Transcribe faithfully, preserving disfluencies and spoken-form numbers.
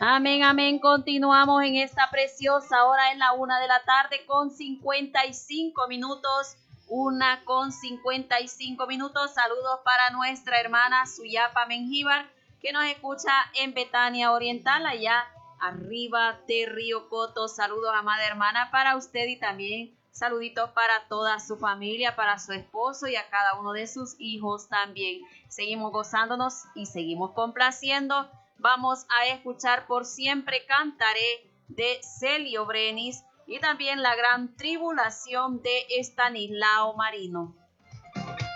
Amén, amén. Continuamos en esta preciosa hora en la una de la tarde con cincuenta y cinco minutos. Una con cincuenta y cinco minutos. Saludos para nuestra hermana Suyapa Mengíbar, que nos escucha en Betania Oriental, allá arriba de Río Coto. Saludos, amada hermana, para usted y también saluditos para toda su familia, para su esposo y a cada uno de sus hijos también. Seguimos gozándonos y seguimos complaciendo. Vamos a escuchar Por Siempre Cantaré de Celio Brenis y también La Gran Tribulación de Estanislao Marino.